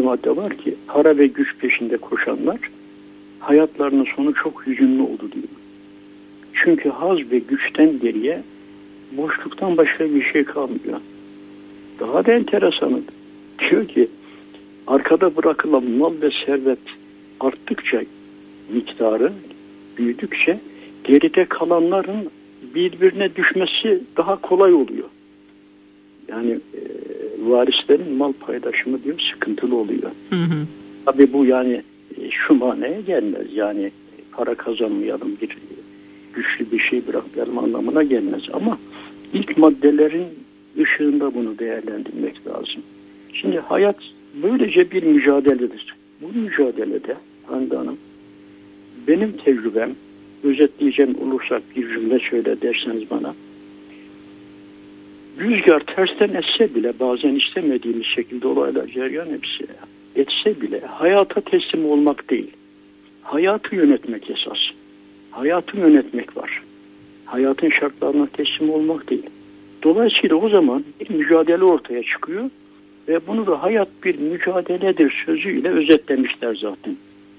madde var ki para ve güç peşinde koşanlar hayatlarının sonu çok hüzünlü oldu diyor. Çünkü haz ve güçten geriye boşluktan başka bir şey kalmıyor. Daha da enteresanı diyor ki arkada bırakılan mal ve servet arttıkça, miktarı büyüdükçe geride kalanların birbirine düşmesi daha kolay oluyor. Yani varislerin mal paylaşımı diyor sıkıntılı oluyor. Hı hı. Tabii bu yani şu manaya gelmez. Yani para kazanmayalım, bir güçlü bir şey bırakmayalım anlamına gelmez. Ama ilk maddelerin ışığında bunu değerlendirmek lazım. Şimdi hayat böylece bir mücadeledir. Bu mücadelede Hande Hanım, benim tecrübem, özetleyeceğim olursak bir cümle söyle derseniz bana, rüzgar tersten esse bile, bazen istemediğimiz şekilde olaylar cereyan etse bile hayata teslim olmak değil, hayatı yönetmek esas. Hayatı yönetmek var. Hayatın şartlarına teslim olmak değil. Dolayısıyla o zaman bir mücadele ortaya çıkıyor ve bunu da hayat bir mücadeledir sözüyle özetlemişler zaten.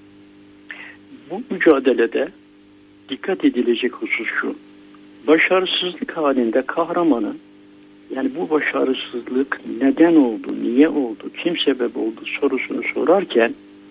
Bu mücadelede dikkat edilecek husus şu: başarısızlık halinde kahramanın, yani bu başarısızlık neden oldu, niye oldu, kim sebep oldu sorusunu sorarken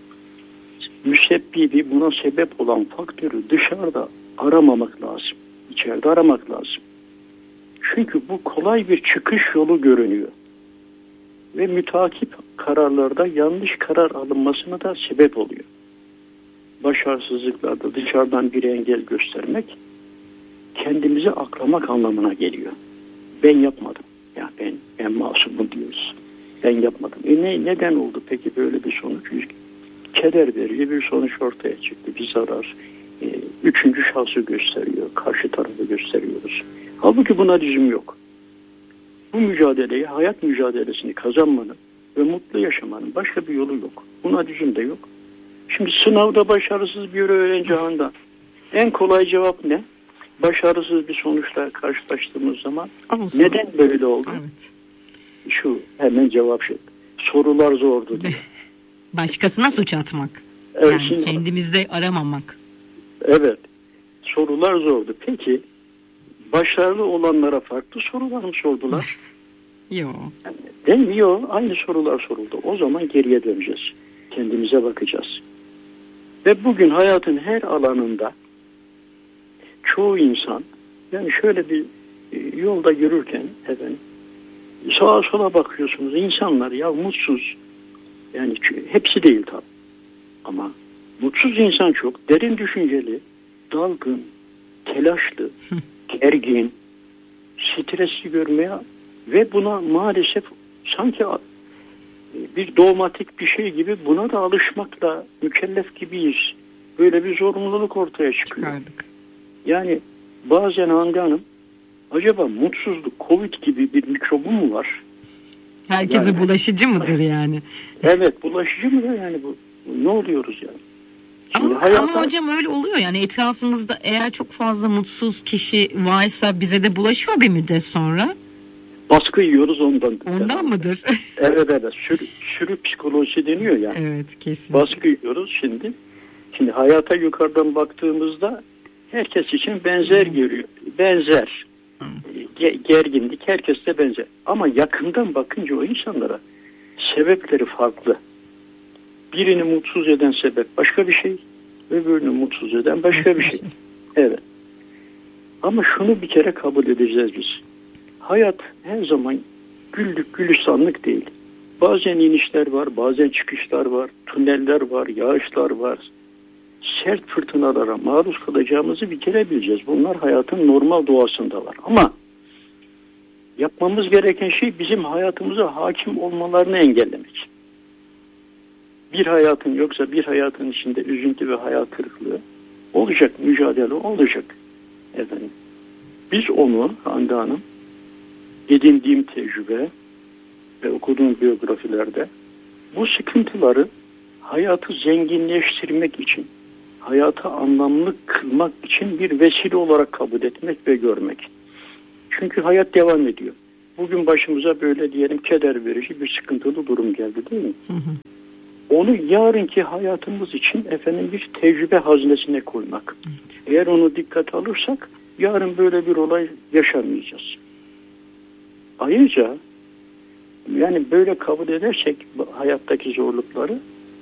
müsebbibi, buna sebep olan faktörü dışarıda aramamak lazım. İçeride aramak lazım. Çünkü bu kolay bir çıkış yolu görünüyor. Ve mütakip kararlarda yanlış karar alınmasına da sebep oluyor. Başarısızlıklarda dışarıdan bir engel göstermek kendimizi aklamak anlamına geliyor. Ben yapmadım. Ya ben masumum diyoruz. Ben yapmadım. Neden oldu peki böyle bir sonuç? Keder verici bir sonuç ortaya çıktı. Bir zarar. Üçüncü şahsı gösteriyor. Karşı tarafı gösteriyoruz. Halbuki buna lüzum yok. Bu mücadeleyi, hayat mücadelesini kazanmanın ve mutlu yaşamanın başka bir yolu yok. Buna lüzum da yok. Şimdi sınavda başarısız bir öğrenci Handan, en kolay cevap ne? Başarısız bir sonuçla karşılaştığımız zaman olsun. Neden böyle oldu? Evet. Şu hemen cevap şu: sorular zordu diye. Başkasına suç atmak. Evet, yani şimdi, kendimizde aramamak. Evet. Sorular zordu. Peki başarılı olanlara farklı sorular mı sordular? Yok. Yani, değil mi? Yok. Aynı sorular soruldu. O zaman geriye döneceğiz. Kendimize bakacağız. Ve bugün hayatın her alanında çoğu insan, yani şöyle bir yolda yürürken efendim, sağa sola bakıyorsunuz, insanlar ya mutsuz, yani hepsi değil tabii ama mutsuz insan çok, derin düşünceli, dalgın, telaşlı, gergin, stresli görmeye ve buna maalesef sanki bir dogmatik bir şey gibi buna da alışmakla mükellef gibiyiz. Böyle bir zorunluluk ortaya çıkıyor. Çıkardık. Yani bazen Hande Hanım, acaba mutsuzluk Covid gibi bir mikrobu mu var? Herkese yani, bulaşıcı mıdır yani? Evet, bulaşıcı mı da yani bu? Ne oluyoruz yani? Ama hocam öyle oluyor yani, etrafımızda eğer çok fazla mutsuz kişi varsa bize de bulaşıyor bir müddet sonra. Baskı yiyoruz ondan. Ondan mıdır? Evet. Sürü psikolojisi deniyor yani. Evet, kesin. Baskı yiyoruz şimdi. Şimdi hayata yukarıdan baktığımızda herkes için benzer görüyor. Benzer. Gerginlik herkes de benzer. Ama yakından bakınca o insanlara sebepleri farklı. Birini mutsuz eden sebep başka bir şey, öbürünü mutsuz eden başka bir şey. Evet. Ama şunu bir kere kabul edeceğiz biz. Hayat her zaman güllük gülistanlık değil. Bazen inişler var, bazen çıkışlar var, tüneller var, yağışlar var. Sert fırtınalara maruz kalacağımızı bir kere bileceğiz. Bunlar hayatın normal doğasında var. Ama yapmamız gereken şey bizim hayatımıza hakim olmalarını engellemek. Bir hayatın yoksa bir hayatın içinde üzüntü ve hayal kırıklığı olacak, mücadele olacak. Efendim. Biz onu Hande Hanım, edindiğim tecrübe ve okuduğum biyografilerde bu sıkıntıları hayatı zenginleştirmek için, hayata anlamlı kılmak için bir vesile olarak kabul etmek ve görmek. Çünkü hayat devam ediyor. Bugün başımıza böyle diyelim keder verici bir sıkıntılı durum geldi değil mi? Hı hı. Onu yarınki hayatımız için bir tecrübe haznesine koymak. Evet. Eğer onu dikkate alırsak yarın böyle bir olay yaşamayacağız. Ayrıca böyle kabul edersek hayattaki zorlukları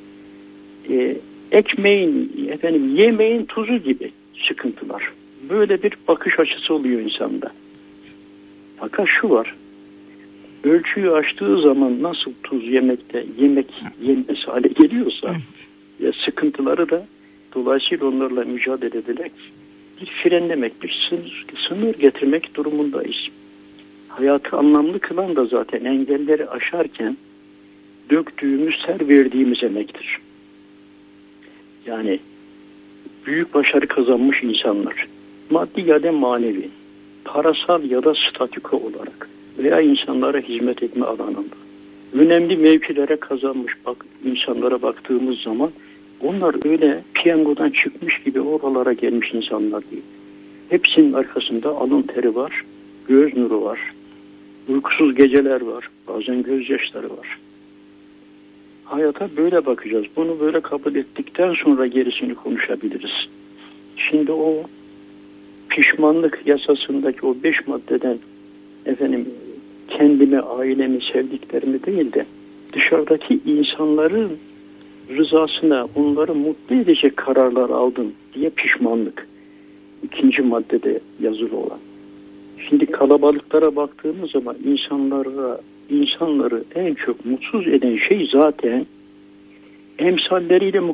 yemeğin tuzu gibi sıkıntılar. Böyle bir bakış açısı oluyor insanda. Fakat şu var. Ölçüyü aştığı zaman nasıl tuz yemek yenmesi hale geliyorsa sıkıntıları da dolayısıyla onlarla mücadele ederek bir frenlemek, bir sınır getirmek durumundayız. Hayatı anlamlı kılan da zaten engelleri aşarken döktüğümüz, ser verdiğimiz emektir. Yani büyük başarı kazanmış insanlar, maddi ya da manevi, parasal ya da statüko olarak veya insanlara hizmet etme alanında önemli mevkilere kazanmış insanlara baktığımız zaman onlar öyle piyangodan çıkmış gibi oralara gelmiş insanlar değil. Hepsinin arkasında alın teri var, göz nuru var, uykusuz geceler var, bazen gözyaşları var. Hayata böyle bakacağız. Bunu böyle kabul ettikten sonra gerisini konuşabiliriz. Şimdi o pişmanlık yasasındaki o 5 maddeden kendimi, ailemi, sevdiklerimi değil de dışarıdaki insanların rızasına onları mutlu edecek kararlar aldım diye pişmanlık. 2. maddede yazılı olan. Şimdi kalabalıklara baktığımız zaman insanları en çok mutsuz eden şey zaten emsaller ile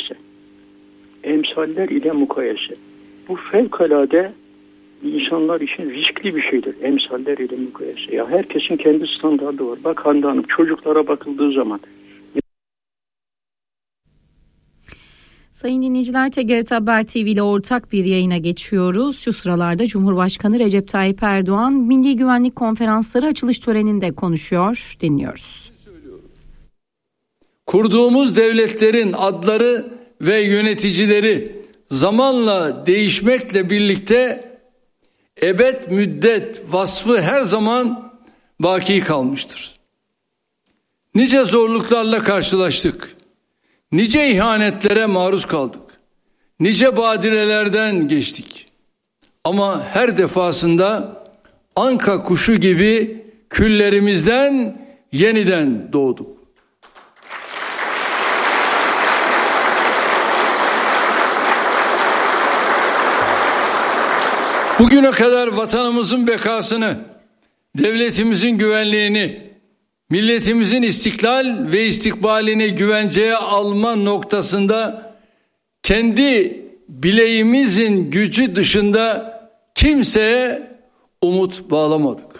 mukayese. Bu fevkalade insanlar için riskli bir şeydir. Emsaller ile mukayese. Ya herkesin kendi standardı var. Bak Hande Hanım, çocuklara bakıldığı zaman. Sayın dinleyiciler, TGRT Haber TV ile ortak bir yayına geçiyoruz. Şu sıralarda Cumhurbaşkanı Recep Tayyip Erdoğan Milli Güvenlik Konferansları açılış töreninde konuşuyor. Dinliyoruz. Kurduğumuz devletlerin adları ve yöneticileri zamanla değişmekle birlikte ebed müddet vasfı her zaman baki kalmıştır. Nice zorluklarla karşılaştık. Nice ihanetlere maruz kaldık. Nice badirelerden geçtik. Ama her defasında anka kuşu gibi küllerimizden yeniden doğduk. Bugüne kadar vatanımızın bekasını, devletimizin güvenliğini, milletimizin istiklal ve istikbalini güvenceye alma noktasında kendi bileğimizin gücü dışında kimseye umut bağlamadık.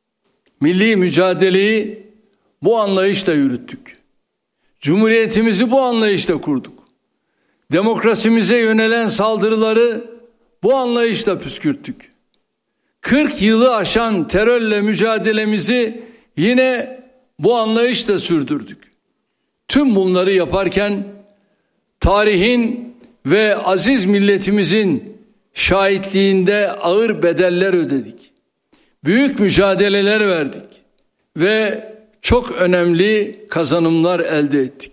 Milli mücadeleyi bu anlayışla yürüttük. Cumhuriyetimizi bu anlayışla kurduk. Demokrasimize yönelen saldırıları bu anlayışla püskürttük. 40 yılı aşan terörle mücadelemizi yine bu anlayışla sürdürdük. Tüm bunları yaparken tarihin ve aziz milletimizin şahitliğinde ağır bedeller ödedik. Büyük mücadeleler verdik ve çok önemli kazanımlar elde ettik.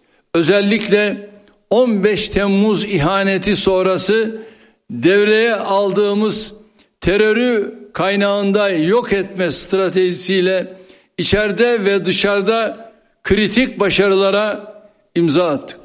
Özellikle 15 Temmuz ihaneti sonrası devreye aldığımız terörü kaynağında yok etme stratejisiyle içeride ve dışarıda kritik başarılara imza attık.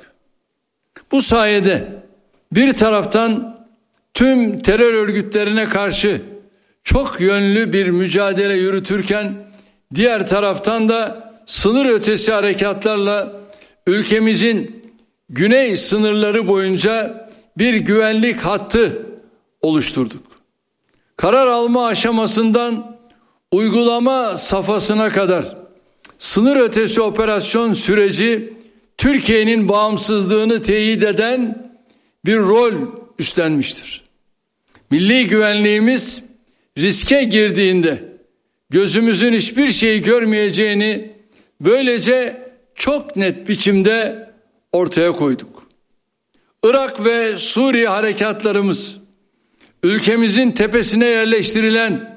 Bu sayede bir taraftan tüm terör örgütlerine karşı çok yönlü bir mücadele yürütürken diğer taraftan da sınır ötesi harekatlarla ülkemizin güney sınırları boyunca bir güvenlik hattı oluşturduk. Karar alma aşamasından uygulama safhasına kadar sınır ötesi operasyon süreci Türkiye'nin bağımsızlığını teyit eden bir rol üstlenmiştir. Milli güvenliğimiz riske girdiğinde gözümüzün hiçbir şeyi görmeyeceğini böylece çok net biçimde ortaya koyduk. Irak ve Suriye harekatlarımız ülkemizin tepesine yerleştirilen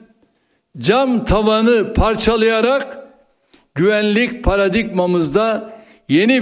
cam tavanı parçalayarak güvenlik paradigmamızda yeni